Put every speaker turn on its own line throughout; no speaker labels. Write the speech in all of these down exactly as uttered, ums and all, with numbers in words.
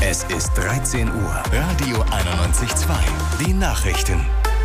Es ist dreizehn Uhr. Radio einundneunzig Komma zwei. Die Nachrichten.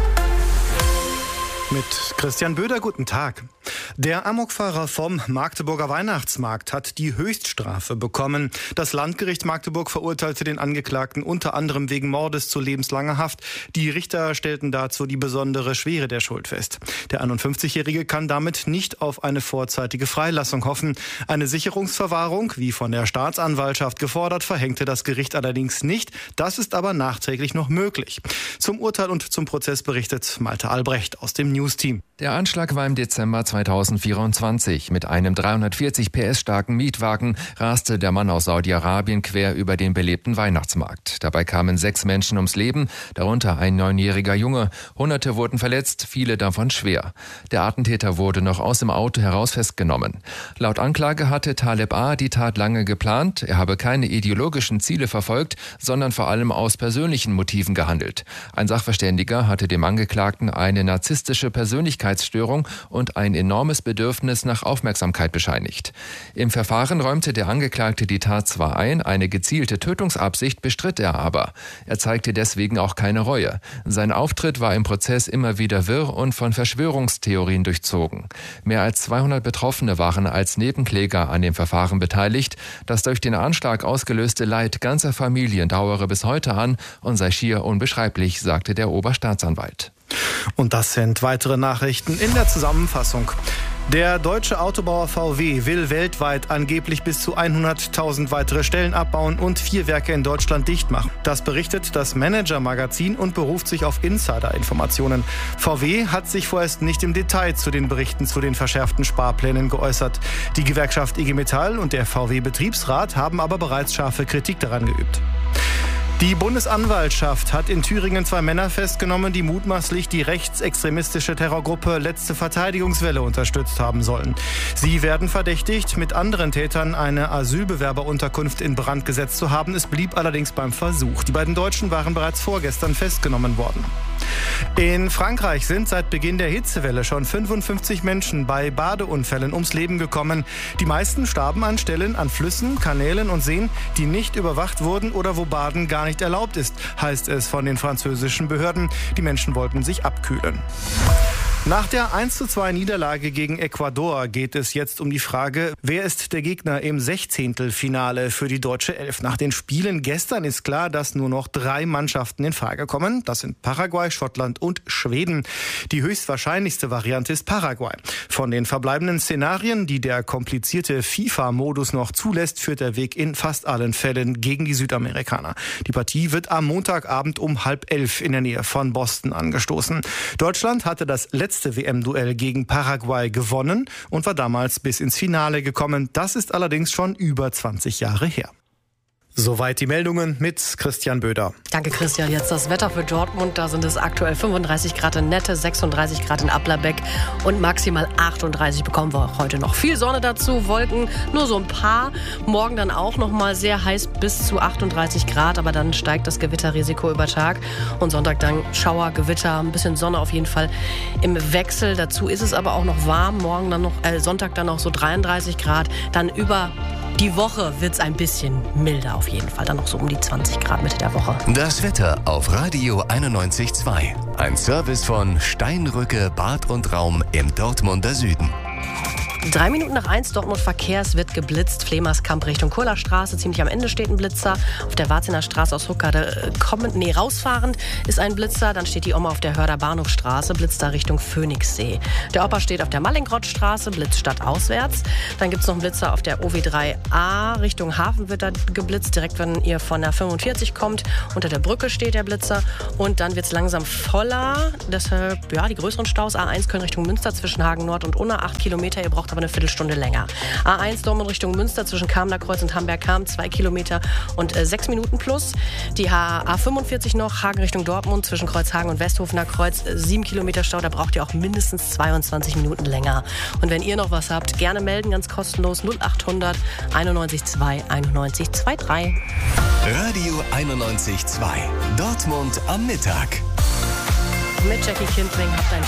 Mit Christian Böder, guten Tag. Der Amokfahrer vom Magdeburger Weihnachtsmarkt hat die Höchststrafe bekommen. Das Landgericht Magdeburg verurteilte den Angeklagten unter anderem wegen Mordes zu lebenslanger Haft. Die Richter stellten dazu die besondere Schwere der Schuld fest. Der einundfünfzigjährige kann damit nicht auf eine vorzeitige Freilassung hoffen. Eine Sicherungsverwahrung, wie von der Staatsanwaltschaft gefordert, verhängte das Gericht allerdings nicht. Das ist aber nachträglich noch möglich. Zum Urteil und zum Prozess berichtet Malte Albrecht aus dem News-Team.
Der Anschlag war im Dezember zweitausendvierundzwanzig. Mit einem dreihundertvierzig P S starken Mietwagen raste der Mann aus Saudi-Arabien quer über den belebten Weihnachtsmarkt. Dabei kamen sechs Menschen ums Leben, darunter ein neunjähriger Junge. Hunderte wurden verletzt, viele davon schwer. Der Attentäter wurde noch aus dem Auto heraus festgenommen. Laut Anklage hatte Taleb A. die Tat lange geplant. Er habe keine ideologischen Ziele verfolgt, sondern vor allem aus persönlichen Motiven gehandelt. Ein Sachverständiger hatte dem Angeklagten eine narzisstische Persönlichkeitsstörung und ein enormes Bedürfnis nach Aufmerksamkeit bescheinigt. Im Verfahren räumte der Angeklagte die Tat zwar ein, eine gezielte Tötungsabsicht bestritt er aber. Er zeigte deswegen auch keine Reue. Sein Auftritt war im Prozess immer wieder wirr und von Verschwörungstheorien durchzogen. Mehr als zweihundert Betroffene waren als Nebenkläger an dem Verfahren beteiligt. Das durch den Anschlag ausgelöste Leid ganzer Familien dauere bis heute an und sei schier unbeschreiblich, sagte der Oberstaatsanwalt.
Und das sind weitere Nachrichten in der Zusammenfassung. Der deutsche Autobauer V W will weltweit angeblich bis zu hunderttausend weitere Stellen abbauen und vier Werke in Deutschland dicht machen. Das berichtet das Manager-Magazin und beruft sich auf Insider-Informationen. V W hat sich vorerst nicht im Detail zu den Berichten zu den verschärften Sparplänen geäußert. Die Gewerkschaft I G Metall und der V W-Betriebsrat haben aber bereits scharfe Kritik daran geübt. Die Bundesanwaltschaft hat in Thüringen zwei Männer festgenommen, die mutmaßlich die rechtsextremistische Terrorgruppe Letzte Verteidigungswelle unterstützt haben sollen. Sie werden verdächtigt, mit anderen Tätern eine Asylbewerberunterkunft in Brand gesetzt zu haben. Es blieb allerdings beim Versuch. Die beiden Deutschen waren bereits vorgestern festgenommen worden. In Frankreich sind seit Beginn der Hitzewelle schon fünfundfünfzig Menschen bei Badeunfällen ums Leben gekommen. Die meisten starben an Stellen an Flüssen, Kanälen und Seen, die nicht überwacht wurden oder wo Baden gar nicht erlaubt ist, heißt es von den französischen Behörden. Die Menschen wollten sich abkühlen. Nach der eins zu zwei Niederlage gegen Ecuador geht es jetzt um die Frage, wer ist der Gegner im Sechzehntelfinale für die deutsche Elf. Nach den Spielen gestern ist klar, dass nur noch drei Mannschaften in Frage kommen. Das sind Paraguay, Schottland und Schweden. Die höchstwahrscheinlichste Variante ist Paraguay. Von den verbleibenden Szenarien, die der komplizierte FIFA-Modus noch zulässt, führt der Weg in fast allen Fällen gegen die Südamerikaner. Die Partie wird am Montagabend um halb elf in der Nähe von Boston angestoßen. Deutschland hatte das letzte W M-Duell gegen Paraguay gewonnen und war damals bis ins Finale gekommen. Das ist allerdings schon über zwanzig Jahre her. Soweit die Meldungen mit Christian Böder.
Danke, Christian. Jetzt das Wetter für Dortmund. Da sind es aktuell fünfunddreißig Grad in Nette, sechsunddreißig Grad in Applerbeck und maximal achtunddreißig bekommen wir heute noch. Viel Sonne dazu, Wolken nur so ein paar. Morgen dann auch noch mal sehr heiß bis zu achtunddreißig Grad, aber dann steigt das Gewitterrisiko über Tag. Und Sonntag dann Schauer, Gewitter, ein bisschen Sonne auf jeden Fall im Wechsel. Dazu ist es aber auch noch warm. Morgen dann noch, äh, Sonntag dann noch so dreiunddreißig Grad. Dann über die Woche wird es ein bisschen milder auf jeden Fall. Dann noch so um die zwanzig Grad Mitte der Woche.
Das Wetter auf Radio einundneunzig Komma zwei. Ein Service von Steinrücke Bad und Raum im Dortmunder Süden.
Drei Minuten nach eins, Dortmund Verkehrs wird geblitzt. Flemerskamp Richtung Kurlerstraße, ziemlich am Ende steht ein Blitzer. Auf der Warziner Straße aus Huckade kommend, nee, rausfahrend ist ein Blitzer. Dann steht die Oma auf der Hörder Bahnhofstraße, blitzt da Richtung Phoenixsee. Der Opa steht auf der Mallingrottstraße, blitzt stadtauswärts. Dann gibt es noch einen Blitzer auf der O W drei A, Richtung Hafen wird da geblitzt, direkt wenn ihr von der fünfundvierzig kommt. Unter der Brücke steht der Blitzer. Und dann wird es langsam voller. Deshalb, ja, die größeren Staus. A eins Köln Richtung Münster zwischen Hagen Nord und Unna, acht Kilometer. Ihr braucht aber eine Viertelstunde länger. A eins Dortmund Richtung Münster zwischen Kamener Kreuz und Hamberg-Kam, zwei Kilometer und äh, sechs Minuten plus. Die A fünfundvierzig noch, Hagen Richtung Dortmund zwischen Kreuzhagen und Westhofener Kreuz, äh, sieben Kilometer Stau, da braucht ihr auch mindestens zweiundzwanzig Minuten länger. Und wenn ihr noch was habt, gerne melden, ganz kostenlos, null achthundert einundneunzig zwei einundneunzig drei.
Radio einundneunzig Komma zwei. Dortmund am Mittag.
Mit Jackie Kindling habt ein